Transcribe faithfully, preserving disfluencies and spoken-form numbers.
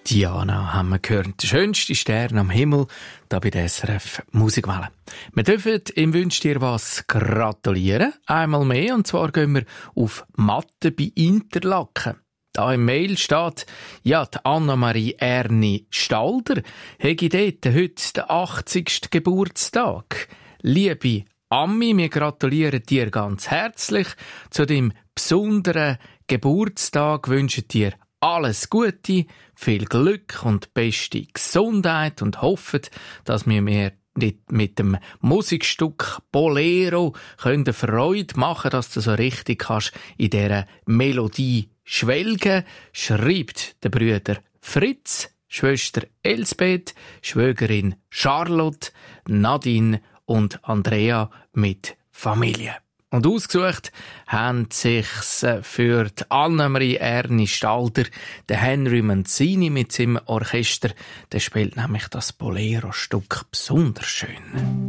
Diana haben wir gehört. Der schönste Stern am Himmel, da bei der S R F Musikwelle. Wir dürfen im «Wünsch dir was» gratulieren. Einmal mehr, und zwar gehen wir auf Matte bei Interlaken. Da im Mail steht, ja, die Anna-Marie Erni Stalder hätte dort heute den achtzigsten Geburtstag. Liebe Ammi, wir gratulieren dir ganz herzlich zu dem besonderen Geburtstag, wünschen dir alles Gute, viel Glück und beste Gesundheit und hoffen, dass wir mehr mit dem Musikstück Bolero können Freude machen, dass du so richtig kannst in dieser Melodie schwelgen. Schreibt der Brüder Fritz, Schwester Elsbeth, Schwägerin Charlotte, Nadine und Andrea mit Familie. Und ausgesucht haben sich's für die Anna-Marie Erni Stalder der Henry Mancini mit seinem Orchester. Der spielt nämlich das Bolero-Stück besonders schön.